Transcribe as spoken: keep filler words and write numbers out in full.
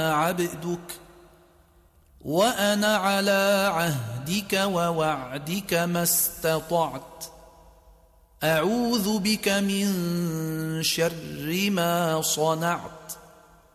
عبدك وأنا على عهدك ووعدك ما استطعت أعوذ بك من شر ما صنعت